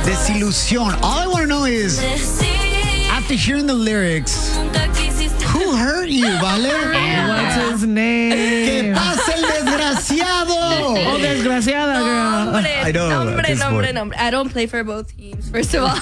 Desilusión. All I want to know is, after hearing the lyrics, who hurt you, ¿vale? What's his name? ¿Qué pasa el desgraciado? Oh, desgraciada, girl. I know, at this point. Nombre. I don't play for both teams, first of all.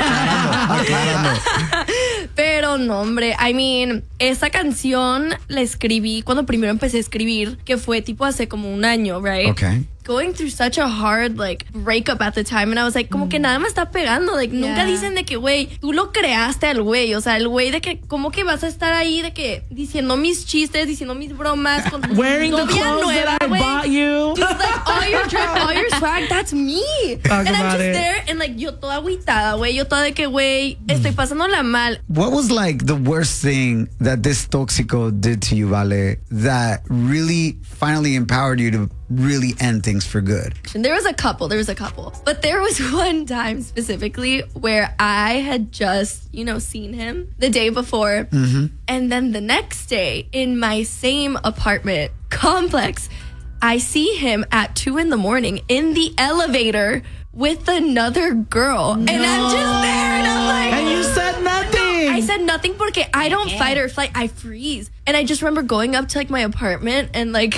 Pero nombre, I mean, esa canción la escribí cuando primero empecé a escribir, que fue tipo hace como un año, right? Okay. Going through such a hard, like, breakup at the time. And I was like, como que nada me está pegando. Like, nunca dicen de que, güey, tú lo creaste al güey. O sea, el güey de que, ¿cómo que vas a estar ahí de que diciendo mis chistes, diciendo mis bromas con Wearing the novia clothes nueva, that I güey? bought you. Dude, like, all your drip, all your swag, that's me. Talk and I'm about just it. there, and like, yo toda agüitada, güey. Yo toda de que, güey, estoy pasándola mal. What was like the worst thing that this Tóxico did to you, Vale, that really finally empowered you to really end things for good? And there was a couple. But there was one time specifically where I had just, seen him the day before. Mm-hmm. And then the next day in my same apartment complex, I see him at 2 a.m. in the elevator with another girl. No. And I'm just there and I'm like... And you said nothing. I said nothing porque I don't fight or flight. I freeze. And I just remember going up to like my apartment and like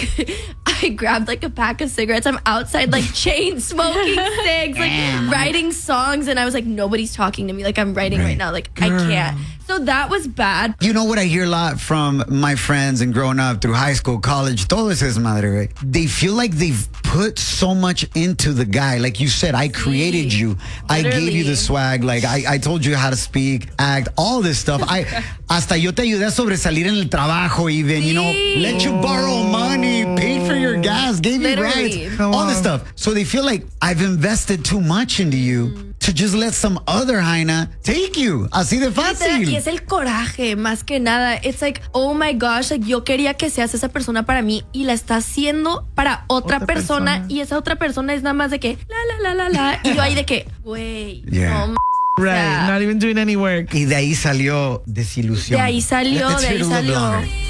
I grabbed like a pack of cigarettes. I'm outside like chain smoking cigs, like writing songs. And I was like, nobody's talking to me. Like I'm writing right now. Like I can't. So that was bad. You know what I hear a lot from my friends and growing up through high school, college, todo es madre, right? They feel like they've put so much into the guy. Like you said, I created you. I gave you the swag. Like I told you how to speak, act, all this stuff. Hasta yo te ayudé a sobresalir en el trabajo even, let you borrow money, paid for your gas, gave you rides, all this stuff. So they feel like I've invested too much into you to just let some other Jaina take you. Así de fácil. Y es el coraje, más que nada. It's like, oh my gosh, like, yo quería que seas esa persona para mí y la está haciendo para otra persona. Y esa otra persona es nada más de que, la. Y yo ahí de que, güey, no. Right, not even doing any work. Y de ahí salió Desilusión. De ahí salió.